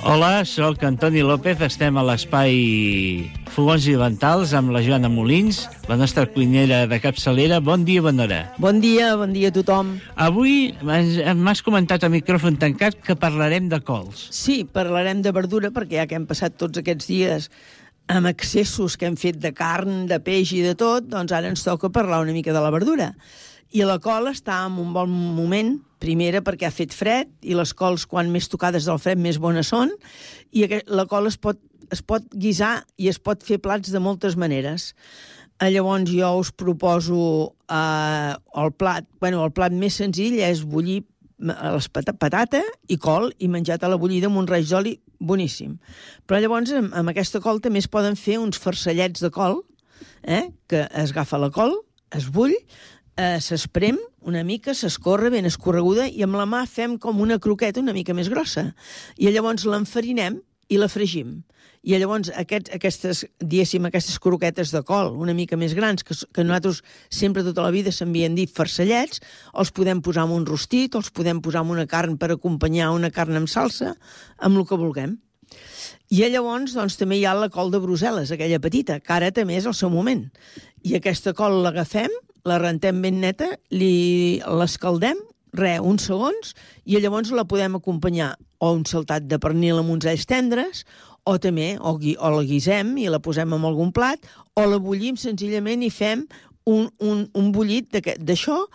Hola, sóc Antoni López, estem a l'espai Fogons i Ventals amb la Joana Molins, la nostra cuinera de capçalera. Bon dia, bona hora. Bon dia a tothom. Avui m'has comentat a micròfon tancat que parlarem de cols. Sí, parlarem de verdura perquè ja que hem passat tots aquests dies amb excessos que hem fet de carn, de peix i de tot, doncs ara ens toca parlar una mica de la verdura. I la col està en un bon moment, primera perquè ha fet fred, i les cols quan més tocades del fred més bones són, i la col es pot guisar i es pot fer plats de moltes maneres. Llavors jo us proposo el plat més senzill és bullir patata i col i menjat a la bullida amb un raig d'oli boníssim. Però llavors amb aquesta col també es poden fer uns farcellets de col, que es agafa la col, es bull, s'esprem una mica, s'escorre ben escorreguda i amb la mà fem com una croqueta una mica més grossa. I llavors l'enfarinem i la fregim. I llavors aquestes croquetes de col una mica més grans, que nosaltres sempre tota la vida s'havien dit farcellets, els podem posar en un rostit, els podem posar en una carn per acompanyar una carn amb salsa, amb el que vulguem. I llavors doncs, també hi ha la col de Brussel·les, aquella petita, que ara també és el seu moment. I aquesta col l'agafem, la rentem ben neta, l'escaldem, uns segons, i llavors la podem acompanyar o un saltat de pernil amb uns alls tendres, o també o la guisem i la posem en algun plat, o la bullim senzillament i fem un bullit d'això